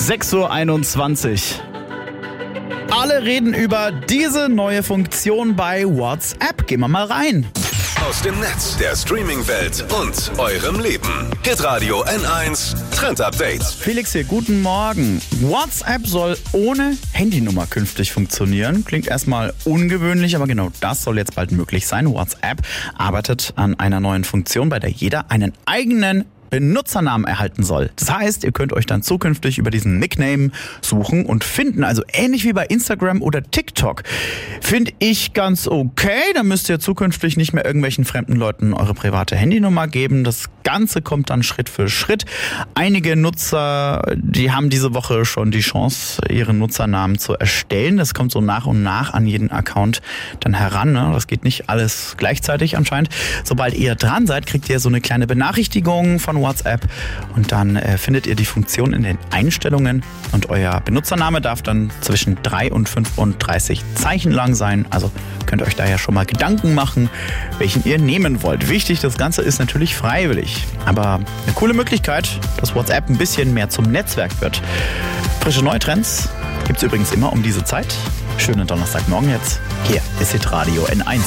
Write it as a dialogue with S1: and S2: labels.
S1: 6:21 Uhr. Alle reden über diese neue Funktion bei WhatsApp. Gehen wir mal rein.
S2: Aus dem Netz, der Streaming-Welt und eurem Leben. Hitradio N1 Trend Update.
S1: Felix hier, guten Morgen. WhatsApp soll ohne Handynummer künftig funktionieren. Klingt erstmal ungewöhnlich, aber genau das soll jetzt bald möglich sein. WhatsApp arbeitet an einer neuen Funktion, bei der jeder einen eigenen Benutzernamen erhalten soll. Das heißt, ihr könnt euch dann zukünftig über diesen Nickname suchen und finden. Also ähnlich wie bei Instagram oder TikTok. Finde ich ganz okay. Da müsst ihr zukünftig nicht mehr irgendwelchen fremden Leuten eure private Handynummer geben. Das Ganze kommt dann Schritt für Schritt. Einige Nutzer, die haben diese Woche schon die Chance, ihren Nutzernamen zu erstellen. Das kommt so nach und nach an jeden Account dann heran. Das geht nicht alles gleichzeitig anscheinend. Sobald ihr dran seid, kriegt ihr so eine kleine Benachrichtigung von WhatsApp und dann findet ihr die Funktion in den Einstellungen und euer Benutzername darf dann zwischen 3 und 35 Zeichen lang sein. Also könnt ihr euch da ja schon mal Gedanken machen, welchen ihr nehmen wollt. Wichtig, das Ganze ist natürlich freiwillig, aber eine coole Möglichkeit, dass WhatsApp ein bisschen mehr zum Netzwerk wird. Frische Neutrends gibt es übrigens immer um diese Zeit. Schönen Donnerstagmorgen jetzt. Hier ist Hitradio N1.